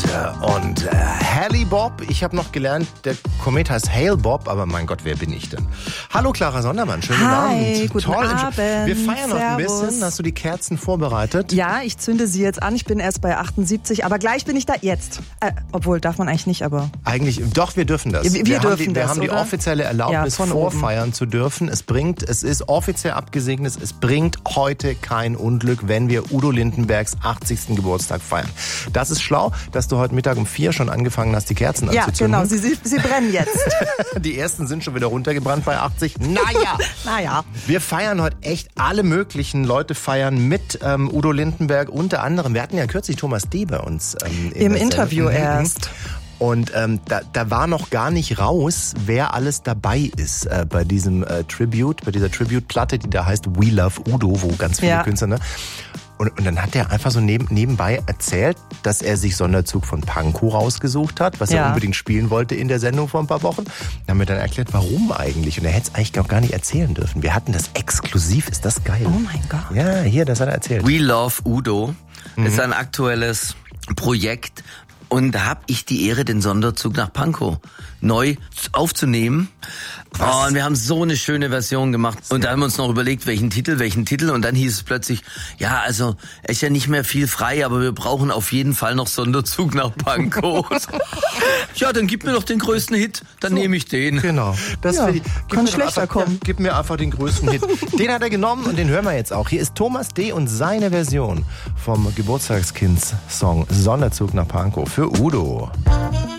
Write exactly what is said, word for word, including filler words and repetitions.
und äh, Halley Bob. Ich habe noch gelernt, der Komet heißt Hale Bob, aber mein Gott, wer bin ich denn? Hallo Clara Sondermann, schönen Hi, Abend. guten Toll. Abend. Wir feiern noch ein Servus. bisschen. Hast du die Kerzen vorbereitet? Ja, ich zünde sie jetzt an. Ich bin erst bei achtundsiebzig, aber gleich bin ich da jetzt. Äh, obwohl, darf man eigentlich nicht, aber... Eigentlich, doch, wir dürfen das. Wir, wir, wir dürfen haben die, Wir das, haben die oder? offizielle Erlaubnis, Ja, von vorfeiern oben. zu dürfen. Es bringt, es ist offiziell abgesegnet, es bringt heute kein Unglück, wenn wir Udo Lindenbergs achtzigsten Geburtstag feiern. Das ist schlau, dass du heute Mittag um vier schon angefangen hast, die Kerzen Ja, anzuzünden. genau, sie, sie, sie brennen jetzt. Die ersten sind schon wieder runtergebrannt bei achtzig. Naja, Naja. wir feiern heute echt alle möglichen Leute feiern mit ähm, Udo Lindenberg. Unter anderem, wir hatten ja kürzlich Thomas D. bei uns. Ähm, in Im der Interview Sendung. erst. Und ähm, da, da war noch gar nicht raus, wer alles dabei ist äh, bei diesem äh, Tribute, bei dieser Tribute-Platte, die da heißt We Love Udo, wo ganz viele Ja. Künstler, ne? Und, und dann hat er einfach so neben, nebenbei erzählt, dass er sich Sonderzug von Pankow rausgesucht hat, was Ja. er unbedingt spielen wollte in der Sendung vor ein paar Wochen. Dann haben wir dann erklärt, warum eigentlich. Und er hätte es eigentlich noch gar nicht erzählen dürfen. Wir hatten das exklusiv. Ist das geil? Oh mein Gott. Ja, hier, das hat er erzählt. We Love Udo ist ein aktuelles Projekt. Und da habe ich die Ehre, den Sonderzug nach Pankow neu aufzunehmen. Oh, und wir haben so eine schöne Version gemacht. Und da haben wir uns noch überlegt, welchen Titel, welchen Titel. Und dann hieß es plötzlich, ja, also es ist ja nicht mehr viel frei, aber wir brauchen auf jeden Fall noch Sonderzug nach Pankow. Ja, dann gib mir doch den größten Hit, dann nehme ich den. Genau. Das Ja, will ich- gib kann mir doch schlechter einfach, kommen. Ja, gib mir einfach den größten Hit. Den hat er genommen und den hören wir jetzt auch. Hier ist Thomas D. und seine Version vom Geburtstagskind-Song Sonderzug nach Pankow für Udo.